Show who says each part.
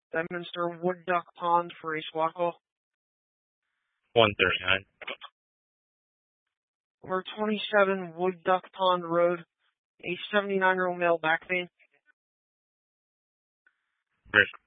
Speaker 1: Bedminster Wood Duck Pond for a squad call.
Speaker 2: 139.
Speaker 1: Number 27 Wood Duck Pond Road, a 79-year-old male back pain.
Speaker 2: Risk